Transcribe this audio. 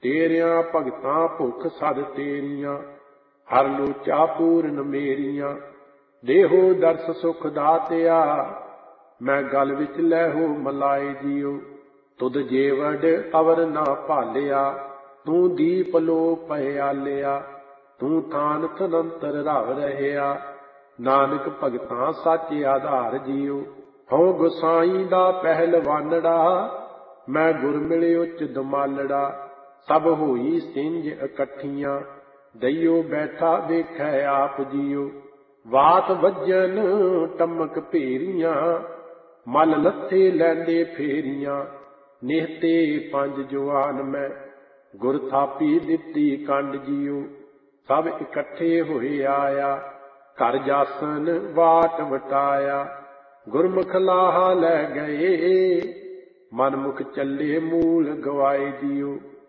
तेरियां भगतां भुख सद तेरियां, हर लोचा पूरन मेरियां। देहो दर्श सुख दातिया, मैं गल विच लैहो मलाए जियो। तुद जेवड़ अवर ना भालिया, तू दीप लो पहयालिया। तू थान थनंतर रव रहया, नानक भगतां सच आधार जियो। हऊँ गोसाई दा पहलवानड़ा, मैं गुर मिले उच दमालड़ा। सब होई सिंज इकट्ठियां, दइयो बैठा वेखै आप जियो। वात वजन टमक भेरियां, मल लथे लैंदे फेरियां। निहते पंज जवान मैं, गुर थापी दिती कंड जियो। सब इकट्ठे होए आया, घर जासन वाट वटाया। गुरमुख लाहा लै गए, मनमुख चले मूल गवाए जियो।